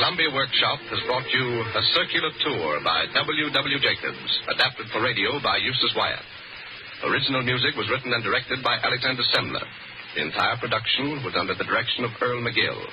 Columbia Workshop has brought you A Circular Tour by W. W. Jacobs, adapted for radio by Eustace Wyatt. Original music was written and directed by Alexander Semler. The entire production was under the direction of Earl McGill.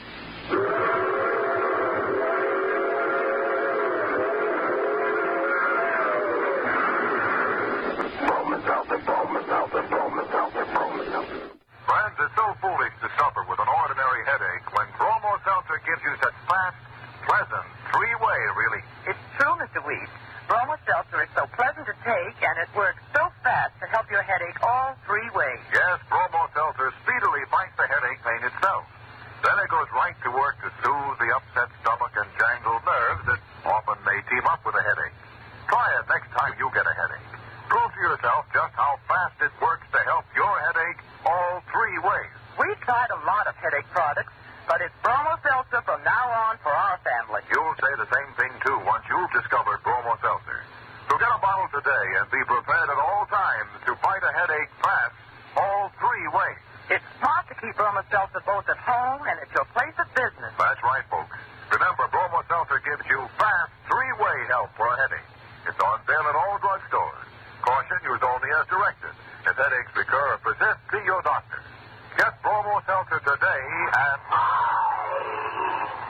Friends, it's so foolish to suffer with an ordinary headache when Bromo Seltzer gives you such fast, pleasant, three-way relief. It's true, Mr. Weed. Bromo Seltzer is so pleasant to take, and it works so fast to help your headache all three ways. Yes, Bromo Seltzer speedily fights the headache pain itself. Then it goes right to work to soothe the upset stomach and jangled nerves that often may team up with a headache. Try it next time you get a headache. Prove to yourself just how fast it works to help your headache all three ways. We've tried a lot of headache products, but it's Bromo Seltzer from now on for our family. You'll say the same thing, too, once you've discovered Bromo Seltzer. So get a bottle today and be prepared at all times to fight a headache fast all three ways. It's smart to keep Bromo Seltzer both at home and at your place of business. That's right, folks. Remember, Bromo Seltzer gives you fast three-way help for a headache. It's on sale at all drugstores. Caution, used only as directed. If headaches recur or persist, see your doctor. Get Bromo Seltzer today and...